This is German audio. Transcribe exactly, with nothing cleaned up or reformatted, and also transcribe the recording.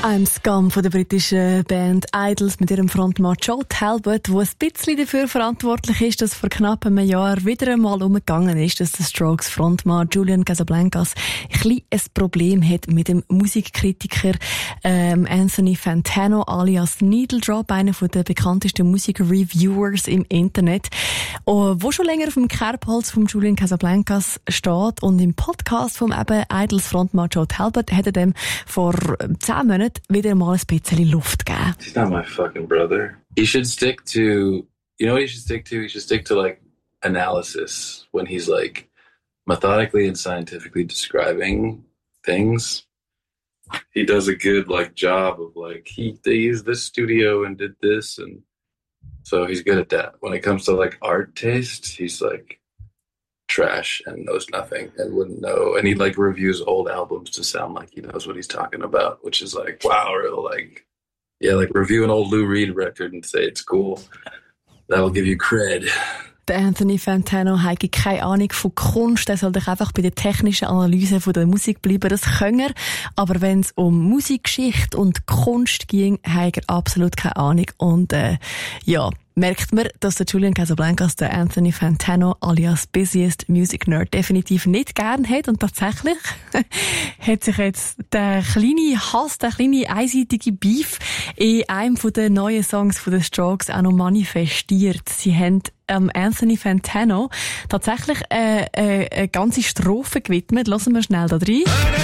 I'm Scum von der britischen Band Idols mit ihrem Frontmann Joe Talbot, der ein bisschen dafür verantwortlich ist, dass vor knapp einem Jahr wieder einmal umgegangen ist, dass der Strokes Frontmann Julian Casablancas ein bisschen ein Problem hat mit dem Musikkritiker ähm, Anthony Fantano alias Needle Drop, einer der bekanntesten Musikreviewers im Internet, der schon länger auf dem Kerbholz von Julian Casablancas steht, und im Podcast vom eben Idols Frontmann Joe Talbot hat er dem vor zehn Monaten wieder mal ein bisschen Luft geben. He's not my fucking brother. He should stick to, you know what he should stick to? He should stick to like analysis when he's like methodically and scientifically describing things. He does a good like job of like, he, they used this studio and did this, and so he's good at that. When it comes to like art taste, he's like trash and knows nothing and wouldn't know, and he like reviews old albums to sound like he knows what he's talking about, which is like, wow, real like, yeah, like review an old Lou Reed record and say it's cool. That'll give you cred. Der Anthony Fantano hat keine Ahnung von Kunst, er soll doch einfach bei der technischen Analyse von der Musik bleiben, das kann er, aber wenn es um Musikgeschichte und Kunst ging, hat er absolut keine Ahnung, und äh, ja, merkt man, dass der Julian Casablancas der Anthony Fantano alias Busiest Music Nerd definitiv nicht gern hat, und tatsächlich hat sich jetzt der kleine Hass, der kleine einseitige Beef in einem von den neuen Songs von den Strokes auch noch manifestiert. Sie haben ähm, Anthony Fantano tatsächlich äh, äh, eine ganze Strophe gewidmet. Hören wir schnell da rein.